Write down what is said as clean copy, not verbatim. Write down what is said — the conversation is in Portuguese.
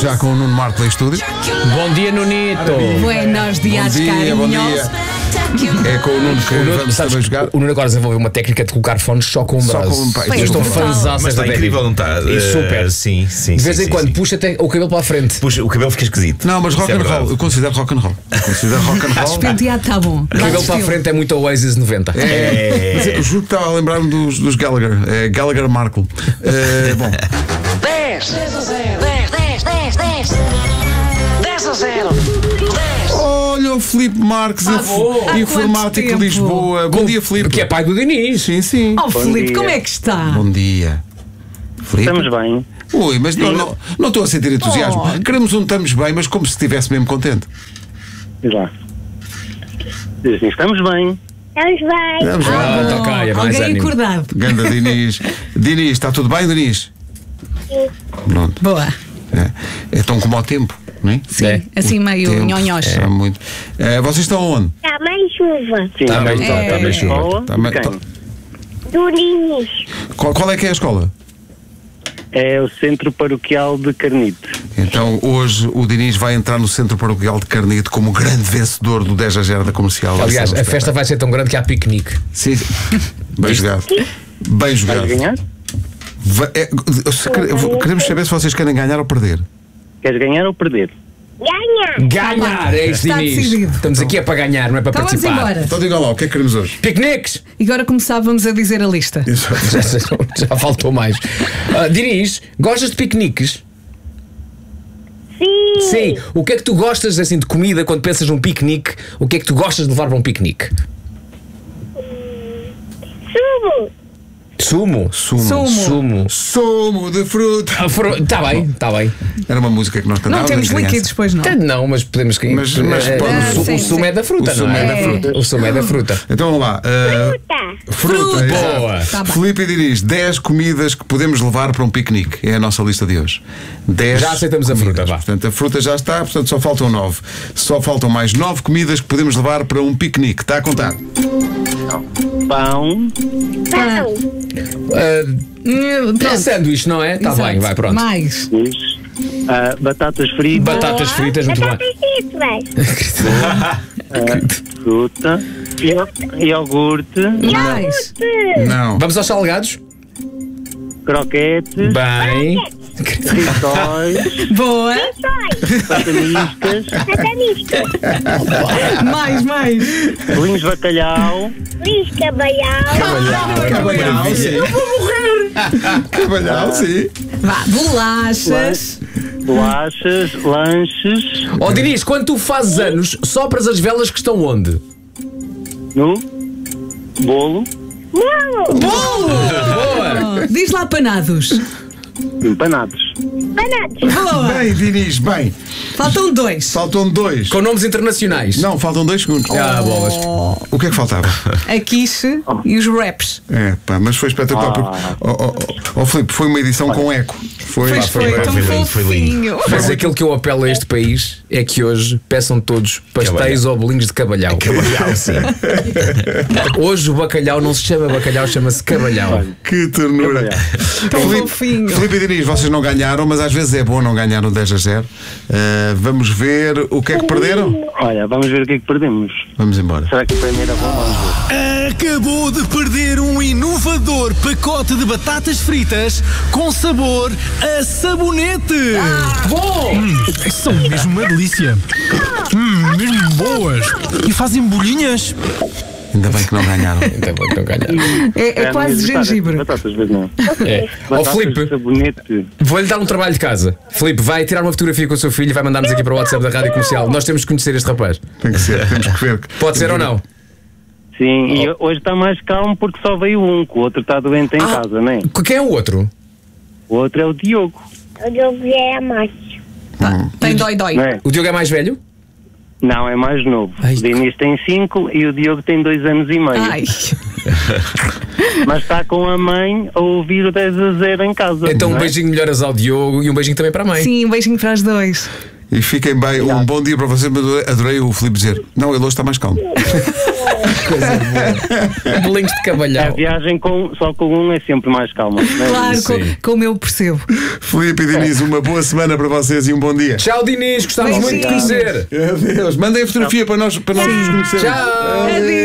já com o Nuno Marco em estúdio. Bom dia, Nunito. Buenos dias, carinhos. Bom dia. É com o Nuno que vamos também jogar. O Nuno agora desenvolveu uma técnica de colocar fones só com um Só braço. com um pai. Eu estou fãzaço Mas da está incrível, não está? Super. Sim, sim. De vez em sim, quando sim. puxa até o cabelo para a frente. Puxa, o cabelo fica esquisito. Não, mas Isso rock é and roll. verdade. Eu considero rock and roll. Penteado está bom. O cabelo para a frente é muito Oasis 90. Mas eu juro que estava a lembrar-me dos Gallagher. É Gallagher Markle. Bom, 10 a 0. 10 a 0. 10. olha o Filipe Marques, Informática tempo? Lisboa. Bom dia, Filipe. Que é pai do Diniz. Sim, sim. Oh, Filipe, dia. como é que está? Bom dia. Filipe? Estamos bem. Ui, mas não estou a sentir entusiasmo. Oh. Queremos um estamos bem, mas como se estivesse mesmo contente. Diz lá. Diz assim, estamos bem. Estamos bem. Vamos lá. Ah, tá cá, é mais Alguém ânimo. acordado. Ganda Diniz. Diniz, está tudo bem, Diniz? Sim. Pronto. Boa. É tão como ao tempo, não é? Sim, É. assim meio Tempo. nhonhós. Está muito. Vocês estão onde? Está mais chuva. Sim, Tá bem, tá bem, chuva. escola. Tá bem, De quem? tá. Do Diniz. Qual é que é a escola? É o Centro Paroquial de Carnide. Então hoje o Diniz vai entrar no Centro Paroquial de Carnide como o grande vencedor do 10 a 0 da comercial. Vai Aliás, ser um a festa vai ser tão grande que há piquenique. Sim, sim. Bem jogado. Bem jogado. Vais ganhar? Queremos saber se vocês querem ganhar ou perder. Queres ganhar ou perder? Ganha. Ganhar, é isso, Está Diniz. decidido. Estamos aqui é para ganhar, não é para Então vamos participar. embora. Então digam lá, o que é que queremos hoje? Piqueniques! E agora começávamos a dizer a lista. Já faltou mais. Diniz, gostas de piqueniques? Sim. Sim. O que é que tu gostas assim de comida quando pensas num piquenique? O que é que tu gostas de levar para um piquenique? Sumo. Sumo. Sumo de fruta. Está bem, está bem. Era uma música que nós Não cantávamos. temos em criança. líquidos, pois não. Não, mas podemos. Mas sim, o sumo sim. é da fruta, O sumo não é? é da fruta. O sumo é da fruta. Então vamos lá. Fruta. Fruta. exato. Boa. Tá bem. Filipe e Diniz, 10 comidas que podemos levar para um piquenique. É a nossa lista de hoje. 10 Já aceitamos a comidas. fruta, vá. Portanto, a fruta já está, portanto só faltam 9. Só faltam mais 9 comidas que podemos levar para um piquenique. Está a contar? Pão. Pão. É Pronto. sanduíche, não é? Está Exato. bem, vai, pronto. Mais. Batatas fritas. Batatas fritas, muito bem. Batatas fritas. Fruta. Iogurte. Mais. Não. Vamos aos salgados? Croquetes. Bem. Rissóis. Boa. Pataniscas. Batanisca. Mais. Bolinhos de bacalhau. Lisca. Baial. Cabalhau, sim. Cabalhau, sim. Vá. Bolachas. Bolachas. Lanches. Ó Diniz, quando tu fazes anos, sopras as velas que estão onde? No bolo. Bolo. Boa! Diz lá panados. Empanados. Bananas. Boa. Bem, Diniz, bem. Faltam 2. Faltam 2. Com nomes internacionais. Não, faltam 2 segundos. Bolas. O que é que faltava? A quiche e os wraps. Mas foi espetacular. Filipe, foi uma edição com eco. Pois foi, tão lindo, foi lindo. fofinho. Mas aquilo que eu apelo a este país é que hoje peçam todos pastéis ou bolinhos de cabalhau. Cabalhau, sim. Hoje o bacalhau não se chama bacalhau, chama-se cabalhau. Que ternura. Tão fofinho. Filipe e Diniz, vocês não ganharam, mas às vezes é bom não ganhar no 10 a 0. Vamos ver o que é que perderam? Olha, vamos ver o que é que perdemos. Vamos embora. Será que a primeira bomba? Acabou de perder um inovador pacote de batatas fritas com sabor a sabonete. Bom! São mesmo uma delícia. Mesmo boas. E fazem bolinhas. Ainda bem que não ganharam. Ainda bem que não ganharam. É quase gengibre. Batatas, mas não. É. Ó Batatas Filipe, de sabonete. vou-lhe dar um trabalho de casa. Filipe, vai tirar uma fotografia com o seu filho e vai mandar-nos aqui para o WhatsApp da Rádio Comercial. Nós temos que conhecer este rapaz. Tem que ser, temos que ver. Pode ser ou não? Sim, e hoje está mais calmo porque só veio um, que o outro está doente em casa, não é? Quem é o outro? O outro é o Diogo, O Diogo é macho. Tem dói. não é? O Diogo é mais velho? Não, é mais novo. Ai, O Diniz tem 5 e o Diogo tem 2 anos e meio. Ai. Mas está com a mãe a ouvir o 10 a 0 em casa. Então um não é? beijinho melhoras ao Diogo e um beijinho também para a mãe. Sim, um beijinho para os dois. E fiquem bem. Um bom dia para vocês. Adorei o Filipe dizer: não, ele hoje está mais calmo. Bolinhos de A cabalhau. viagem só com um é sempre mais calma. não é? Claro, Sim. como eu percebo. Filipe e Diniz, uma boa semana para vocês e um bom dia. Tchau, Diniz. Gostávamos muito de conhecer. Adeus. Mandem a fotografia para nós nos conhecermos. Tchau. Adeus.